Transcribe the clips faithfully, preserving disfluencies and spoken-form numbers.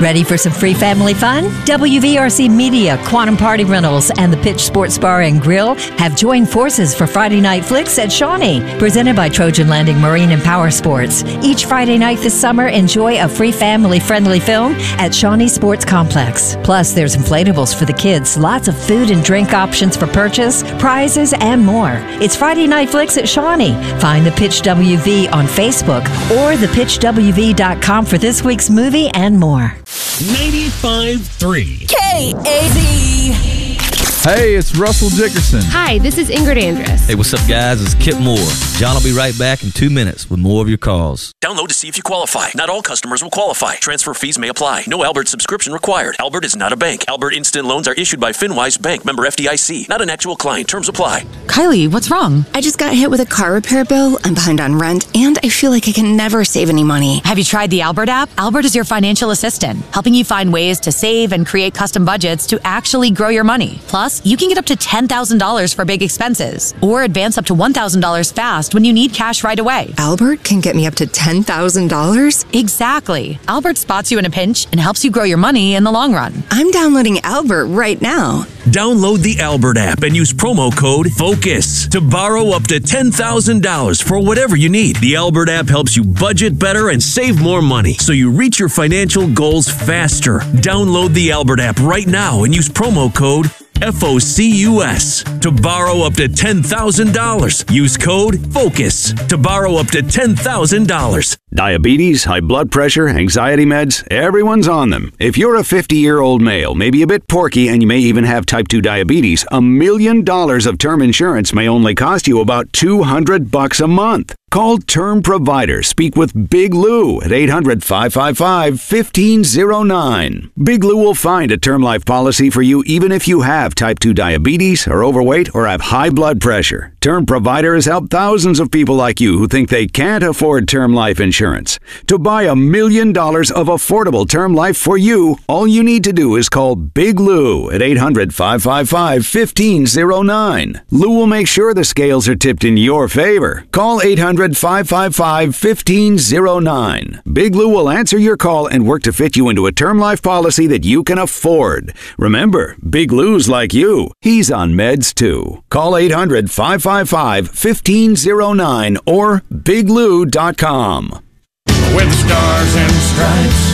Ready for some free family fun? W V R C Media, Quantum Party Rentals, and the Pitch Sports Bar and Grill have joined forces for Friday Night Flicks at Shawnee, presented by Trojan Landing Marine and Power Sports. Each Friday night this summer, enjoy a free family-friendly film at Shawnee Sports Complex. Plus, there's inflatables for the kids, lots of food and drink options for purchase, prizes, and more. It's Friday Night Flicks at Shawnee. Find the Pitch W V on Facebook or the pitch w v dot com for this week's movie and more. ninety-five point three K A Z. Hey, it's Russell Dickerson. Hi, this is Ingrid Andress. Hey, what's up, guys? It's Kip Moore. John will be right back in two minutes with more of your calls. Download to see if you qualify. Not all customers will qualify. Transfer fees may apply. No Albert subscription required. Albert is not a bank. Albert Instant Loans are issued by FinWise Bank, member F D I C. Not an actual client. Terms apply. Kylie, what's wrong? I just got hit with a car repair bill. I'm behind on rent, and I feel like I can never save any money. Have you tried the Albert app? Albert is your financial assistant, helping you find ways to save and create custom budgets to actually grow your money. Plus, you can get up to ten thousand dollars for big expenses, or advance up to one thousand dollars fast when you need cash right away. Albert can get me up to ten thousand dollars? Exactly. Albert spots you in a pinch and helps you grow your money in the long run. I'm downloading Albert right now. Download the Albert app and use promo code FOCUS to borrow up to ten thousand dollars for whatever you need. The Albert app helps you budget better and save more money so you reach your financial goals faster. Download the Albert app right now and use promo code F O C U S to borrow up to ten thousand dollars. Use code FOCUS to borrow up to ten thousand dollars. Diabetes, high blood pressure, anxiety meds, everyone's on them. If you're a fifty-year-old male, maybe a bit porky, and you may even have type two diabetes, a million dollars of term insurance may only cost you about two hundred bucks a month. Call Term Provider. Speak with Big Lou at eight hundred, five five five, one five zero nine. Big Lou will find a term life policy for you even if you have type two diabetes, are overweight, or have high blood pressure. Term Provider has helped thousands of people like you who think they can't afford term life insurance. To buy a million dollars of affordable term life for you, all you need to do is call Big Lou at eight hundred, five five five, one five zero nine. Lou will make sure the scales are tipped in your favor. Call eight hundred, five five five, one five zero nine. Big Lou will answer your call and work to fit you into a term life policy that you can afford. Remember, Big Lou's like you. He's on meds too. Call eight hundred, five five five, one five zero nine or big lou dot com. With the stars and stripes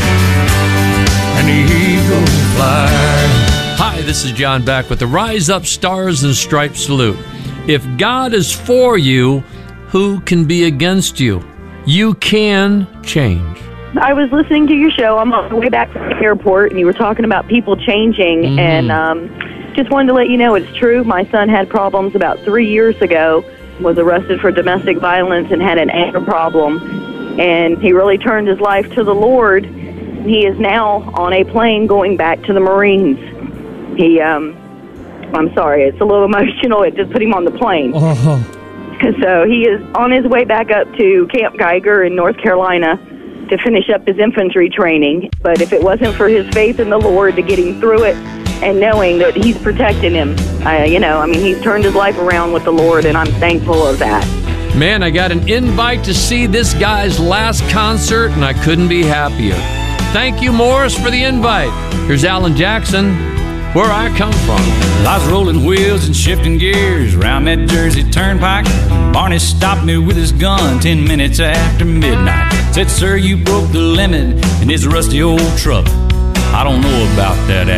and the eagle fly. Hi, this is John Beck with the Rise Up Stars and Stripes salute. If God is for you, who can be against you? You can change. I was listening to your show. I'm on the way back from the airport, and you were talking about people changing, mm-hmm. and um, just wanted to let you know it's true. My son had problems about three years ago, was arrested for domestic violence and had an anger problem, and he really turned his life to the Lord. He is now on a plane going back to the Marines. He, um, I'm sorry, it's a little emotional. It just put him on the plane. Oh. So he is on his way back up to Camp Geiger in North Carolina to finish up his infantry training. But if it wasn't for his faith in the Lord to get him through it and knowing that he's protecting him, uh, you know, I mean, he's turned his life around with the Lord, and I'm thankful of that. Man, I got an invite to see this guy's last concert, and I couldn't be happier. Thank you, Morris, for the invite. Here's Alan Jackson, Where I Come From. I was rolling wheels and shifting gears around that Jersey Turnpike. Barney stopped me with his gun ten minutes after midnight. Said, sir, you broke the limit in this rusty old truck. I don't know about that